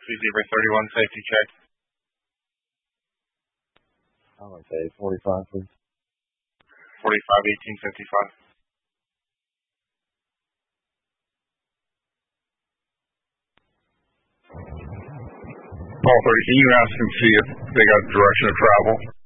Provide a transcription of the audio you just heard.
Zebra 31 safety check. I would say 45, please. 45 1855. Paul 30, can you ask and see if they got direction of travel?